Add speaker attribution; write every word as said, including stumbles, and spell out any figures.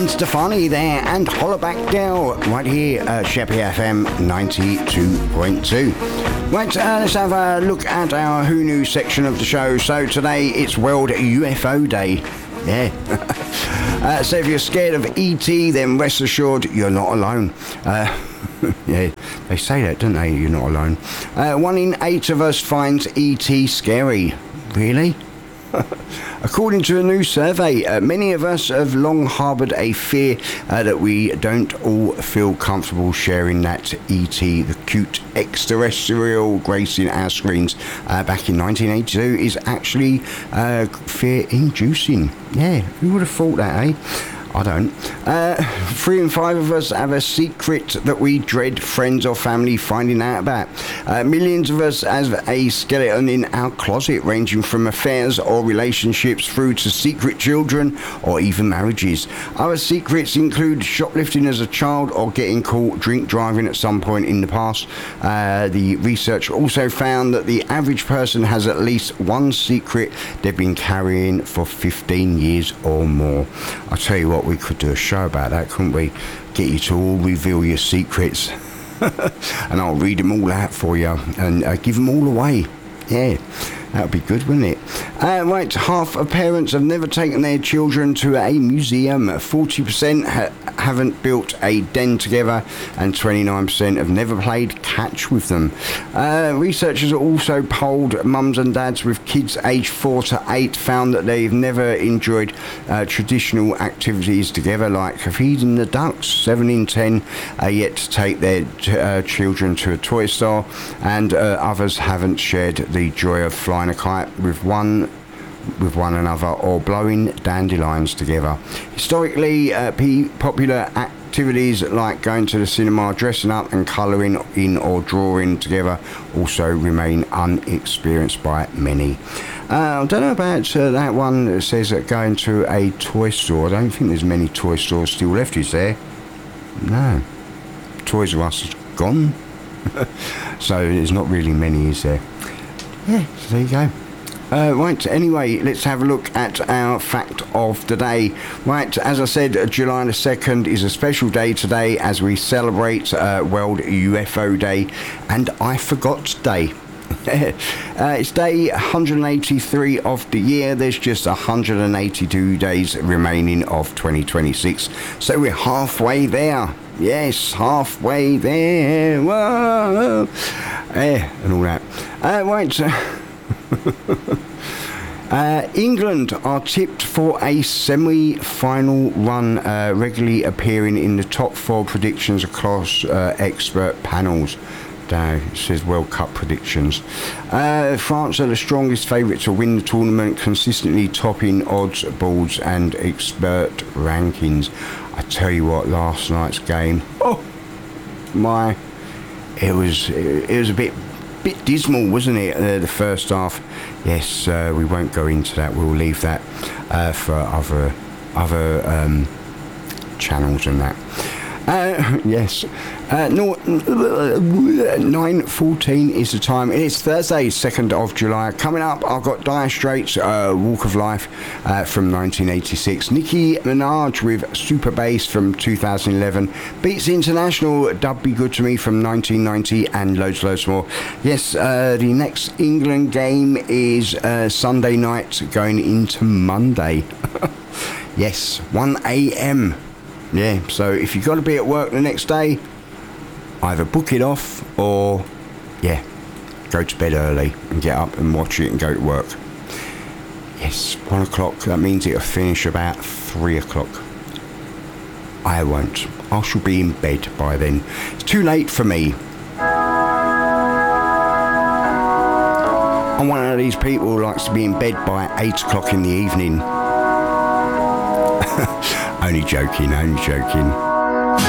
Speaker 1: Gwen Stefani there and Holler Back Dell right here at Sheppey F M ninety-two point two. Right, uh, let's have a look at our Who Knew section of the show. So today it's World U F O Day. Yeah. uh, so if you're scared of E T, then rest assured you're not alone. Uh, yeah, they say that, don't they? You're not alone. Uh, one in eight of us finds E T scary. Really? According to a new survey, uh, many of us have long harboured a fear uh, that we don't all feel comfortable sharing that E T, the cute extraterrestrial gracing our screens uh, back in nineteen eighty-two, is actually uh, fear-inducing. Yeah, who would have thought that, eh? I don't. Uh, three in five of us have a secret that we dread friends or family finding out about. Uh, millions of us have a skeleton in our closet, ranging from affairs or relationships through to secret children or even marriages. Other secrets include shoplifting as a child or getting caught drink driving at some point in the past. Uh, the research also found that the average person has at least one secret they've been carrying for fifteen years or more. I tell you what, we could do a show about that, couldn't we? Get you to all reveal your secrets and I'll read them all out for you and uh, give them all away. Yeah, that would be good, wouldn't it? Uh, right, half of parents have never taken their children to a museum. forty percent ha- haven't built a den together, and twenty-nine percent have never played catch with them. Uh, researchers also polled mums and dads with kids aged four to eight, found that they've never enjoyed uh, traditional activities together, like feeding the ducks. seven in ten are yet to take their t- uh, children to a toy store, and uh, others haven't shared the joy of flying a kite with one with one another or blowing dandelions together. Historically, uh, p- popular activities like going to the cinema, dressing up and colouring in or drawing together also remain unexperienced by many. Uh, I don't know about uh, that one that says that going to a toy store. I don't think there's many toy stores still left, is there? No. Toys R Us is gone. So there's not really many, is there? Yeah, so there you go. Uh, right, anyway, let's have a look at our fact of the day. Right, as I said, July the second is a special day today as we celebrate uh, World U F O Day and I Forgot Day. uh, it's day one hundred eighty-three of the year. There's just one hundred eighty-two days remaining of twenty twenty-six. So we're halfway there. Yes, halfway there. Whoa. Yeah, and all that. Uh, right. uh, England are tipped for a semi-final run, uh, regularly appearing in the top four predictions across uh, expert panels. Uh, it says World Cup predictions. Uh, France are the strongest favourite to win the tournament, consistently topping odds boards and expert rankings. I tell you what, last night's game, oh my, it was it, it was a bit bit dismal, wasn't it? Uh, the first half. Yes, uh, we won't go into that. We'll leave that uh, for other other um, channels and that. Uh, yes, uh, no, nine fourteen is the time. It's Thursday, second of July. Coming up, I've got Dire Straits, uh, Walk of Life uh, from nineteen eighty-six. Nicki Minaj with Super Bass from two thousand eleven. Beats International, Dub Be Good To Me from nineteen ninety, and loads, loads more. Yes, uh, the next England game is uh, Sunday night going into Monday. Yes, one a.m. Yeah, so if you've got to be at work the next day, either book it off or, yeah, go to bed early and get up and watch it and go to work. Yes, one o'clock, that means it'll finish about three o'clock. I won't. I shall be in bed by then. It's too late for me. I'm one of these people who likes to be in bed by eight o'clock in the evening. Only joking, only joking.